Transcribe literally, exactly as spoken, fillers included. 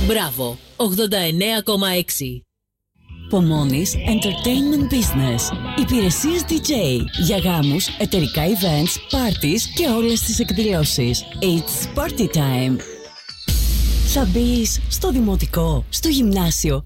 Μπράβο, ογδόντα εννέα κόμμα έξι. Pomoni's Entertainment Business. Υπηρεσίες ντι τζέι για γάμους, εταιρικά events, parties και όλες τις εκδηλώσεις. It's party time. Θα μπεις στο δημοτικό, στο γυμνάσιο